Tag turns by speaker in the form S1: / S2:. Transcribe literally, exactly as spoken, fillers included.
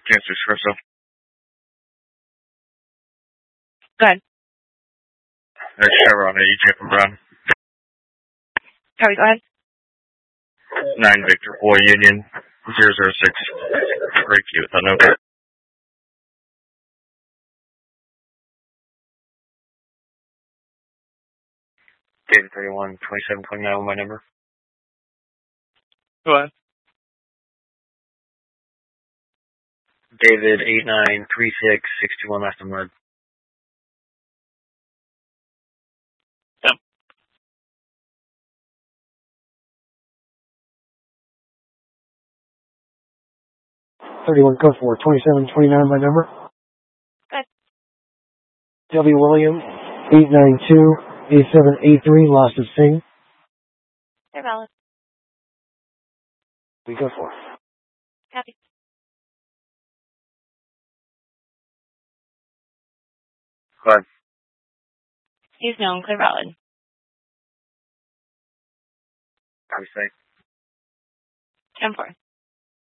S1: Cancer Espresso.
S2: Go ahead.
S1: There's Trevor on it, E J from Brown.
S2: Harry, go ahead.
S1: nine Victor four Union, zero zero six. Very cute, I know. David thirty-one, twenty-seven, twenty-nine, my number.
S2: Go ahead.
S1: David eight nine three six six two one, last number.
S2: Yep.
S3: thirty-one, go for twenty-seven, twenty-nine, my number.
S2: Good.
S3: W. William, eight nine two eight seven eight three, lost of Singh.
S2: They're valid.
S3: We go for.
S2: Copy.
S1: Go ahead.
S2: He's known, clear valid.
S1: How do you say?
S2: ten four.